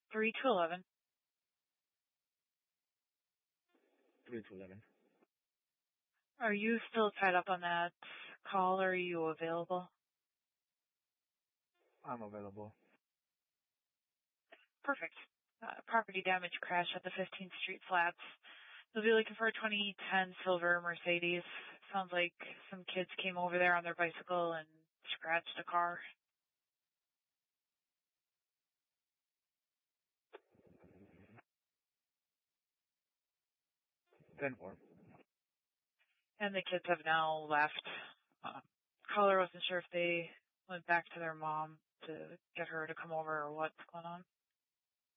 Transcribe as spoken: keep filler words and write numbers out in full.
three to eleven. three to eleven. Are you still tied up on that call, or are you available? I'm available. Perfect. Uh, property damage crash at the fifteenth Street Flats. They'll be looking for a twenty ten silver Mercedes. Sounds like some kids came over there on their bicycle and scratched a car. ten four. And the kids have now left. Uh, caller wasn't sure if they went back to their mom to get her to come over or what's going on.